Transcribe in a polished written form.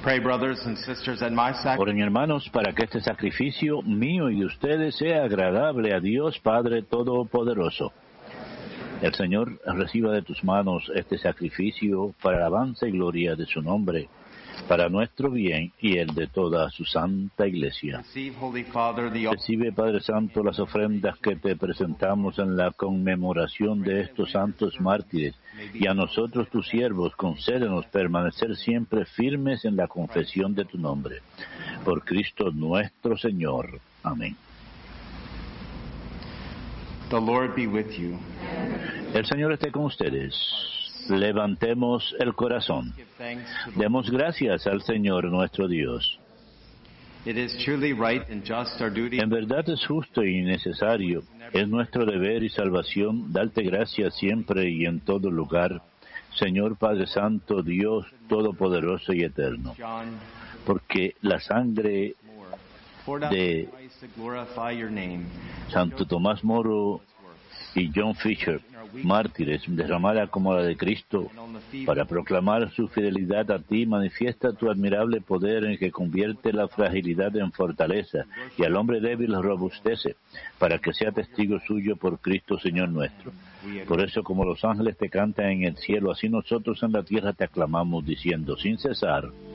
Pray, brothers and sisters, that my sacrifice Oren, hermanos, para que este sacrificio mío y de ustedes sea agradable a Dios Padre Todopoderoso. El Señor reciba de tus manos este sacrificio para alabanza y gloria de su nombre, para nuestro bien y el de toda su santa Iglesia. receive, Holy Father, the Recibe, Padre Santo, las ofrendas que te presentamos en la conmemoración de estos santos mártires, y a nosotros, tus siervos, concédenos permanecer siempre firmes en la confesión de tu nombre. Por Cristo nuestro Señor. Amén. The Lord be with you. El Señor esté con ustedes. Levantemos el corazón. Give thanks to the Demos gracias al Señor nuestro Dios. It is truly right and just our duty En verdad es justo y necesario, es nuestro deber y salvación darte gracias siempre y en todo lugar, Señor Padre Santo, Dios Todopoderoso y Eterno, John porque la sangre Moore. Poured out de Christ to glorify your name. Santo Tomás Moro y John Fisher, mártires, derramada como la de Cristo, And on the feeble para proclamar su fidelidad a ti, manifiesta tu admirable poder en que convierte la fragilidad en fortaleza y al hombre débil lo robustece, para que sea testigo suyo por Cristo Señor nuestro. Por eso, como los ángeles te cantan en el cielo, así nosotros en la tierra te aclamamos, diciendo sin cesar: